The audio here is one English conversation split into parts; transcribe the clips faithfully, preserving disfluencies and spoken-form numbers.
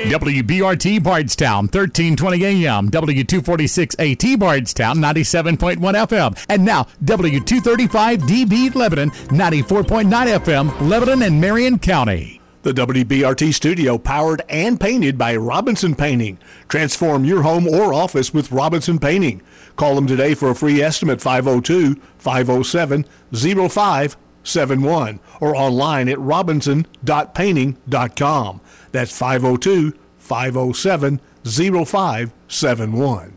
W B R T Bardstown, thirteen twenty A M, W two forty-six A T Bardstown, ninety-seven point one F M, and now W two thirty-five D B Lebanon, ninety-four point nine F M, Lebanon and Marion County. The W B R T studio, powered and painted by Robinson Painting. Transform your home or office with Robinson Painting. Call them today for a free estimate, five oh two, five oh seven, oh five seven one, or online at robinson dot painting dot com. That's five oh two, five oh seven, oh five seven one.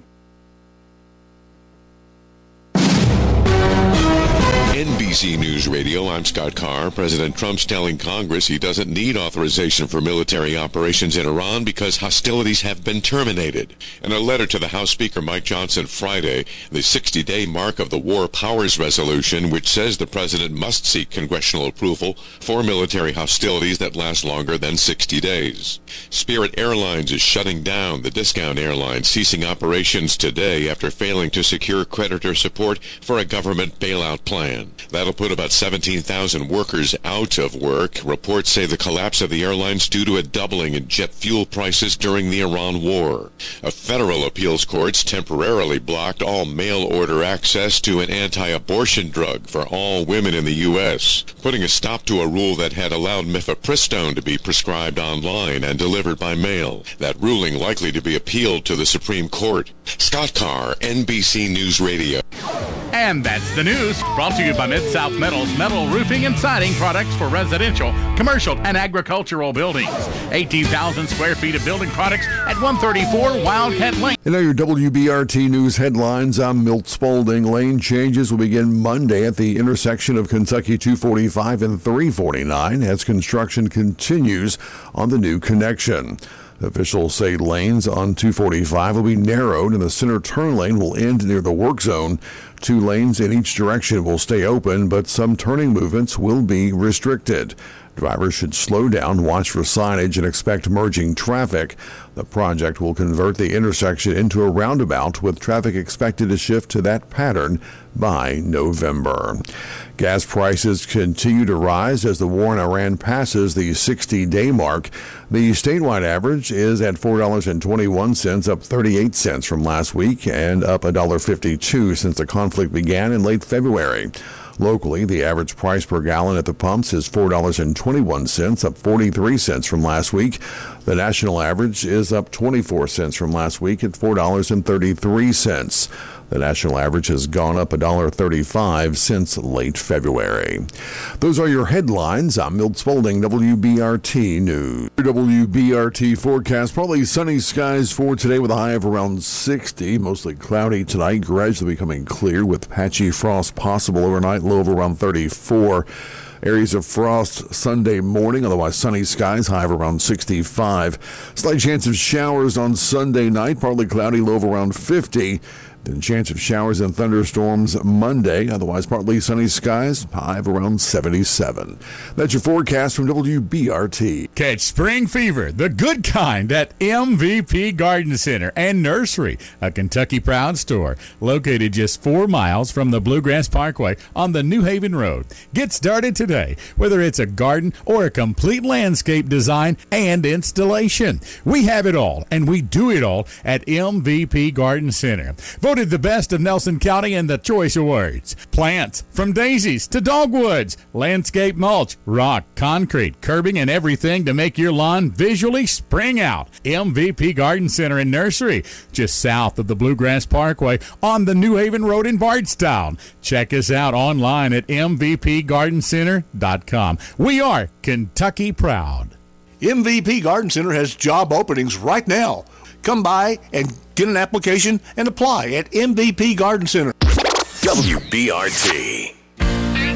N B C News Radio, I'm Scott Carr. President Trump's telling Congress he doesn't need authorization for military operations in Iran because hostilities have been terminated. In a letter to the House Speaker Mike Johnson Friday, the sixty-day mark of the War Powers Resolution, which says the president must seek congressional approval for military hostilities that last longer than sixty days. Spirit Airlines is shutting down. The discount airline ceasing operations today after failing to secure creditor support for a government bailout plan. That'll put about seventeen thousand workers out of work. Reports say the collapse of the airlines due to a doubling in jet fuel prices during the Iran war. A federal appeals court's temporarily blocked all mail-order access to an anti-abortion drug for all women in the U S, putting a stop to a rule that had allowed mifepristone to be prescribed online and delivered by mail. That ruling likely to be appealed to the Supreme Court. Scott Carr, N B C News Radio. And that's the news, brought to you by Mid-South Metals, metal roofing and siding products for residential, commercial, and agricultural buildings. eighteen thousand square feet of building products at one thirty-four Wildcat Lane. And now your W B R T News headlines. I'm Milt Spaulding. Lane changes will begin Monday at the intersection of Kentucky two forty-five and three forty-nine as construction continues on the new connection. Officials say lanes on two forty-five will be narrowed and the center turn lane will end near the work zone. Two lanes in each direction will stay open, but some turning movements will be restricted. Drivers should slow down, watch for signage, and expect merging traffic. The project will convert the intersection into a roundabout, with traffic expected to shift to that pattern by November. Gas prices continue to rise as the war in Iran passes the sixty-day mark. The statewide average is at four dollars and twenty-one cents, up thirty-eight cents from last week, and up one dollar and fifty-two cents since the conflict began in late February. Locally, the average price per gallon at the pumps is four dollars and twenty-one cents, up forty-three cents from last week. The national average is up twenty-four cents from last week at four dollars and thirty-three cents. The national average has gone up one dollar and thirty-five cents since late February. Those are your headlines. I'm Milt Spaulding, W B R T News. W B R T forecast, probably sunny skies for today with a high of around sixty. Mostly cloudy tonight, gradually becoming clear with patchy frost possible overnight, low of around thirty-four. Areas of frost Sunday morning, otherwise sunny skies, high of around sixty-five. Slight chance of showers on Sunday night, partly cloudy, low of around fifty. Then chance of showers and thunderstorms Monday, otherwise partly sunny skies, high of around seventy-seven. That's your forecast from W B R T. Catch spring fever, the good kind, at M V P Garden Center and Nursery, a Kentucky Proud store located just four miles from the Bluegrass Parkway on the New Haven Road. Get started today, whether it's a garden or a complete landscape design and installation. We have it all, and we do it all at M V P Garden Center. Voted the best of Nelson County in the Choice Awards. Plants from daisies to dogwoods, landscape mulch, rock, concrete, curbing, and everything to make your lawn visually spring out. M V P Garden Center and Nursery, just south of the Bluegrass Parkway on the New Haven Road in Bardstown. Check us out online at m v p garden center dot com. We are Kentucky Proud. M V P Garden Center has job openings right now. Come by and get an application and apply at M V P Garden Center. W B R T.